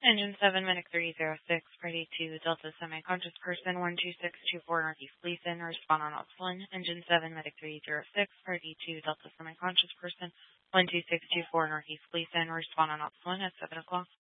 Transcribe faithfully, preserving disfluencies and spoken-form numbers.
Engine seven, Medic three zero six, Party two, Delta Semi-Conscious Person, one two six two four Northeast Gleason, respond on Ops one. Engine seven, Medic three zero six, Party two, Delta Semi-Conscious Person, one two six two four Northeast Gleason, respond on Ops one at seven o'clock.